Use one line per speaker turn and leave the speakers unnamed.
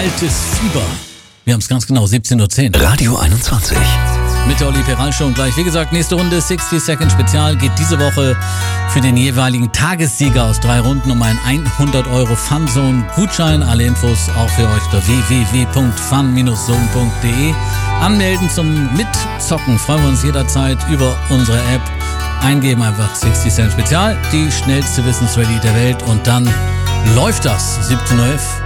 Altes Fieber. Wir haben es ganz genau, 17:10 Uhr.
Radio 21.
Mit der Olli Peral Show und gleich, wie gesagt, nächste Runde 60 Second Spezial geht diese Woche für den jeweiligen Tagessieger aus 3 Runden um einen 100 € Funzone Gutschein. Alle Infos auch für euch unter www.fun-zone.de. Anmelden zum Mitzocken freuen wir uns jederzeit über unsere App. Eingeben einfach 60 Cent Spezial, die schnellste Wissensrallye der Welt und dann läuft das. 17:11 Uhr.